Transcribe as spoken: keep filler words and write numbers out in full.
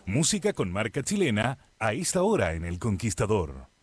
Música con marca chilena a esta hora en El Conquistador.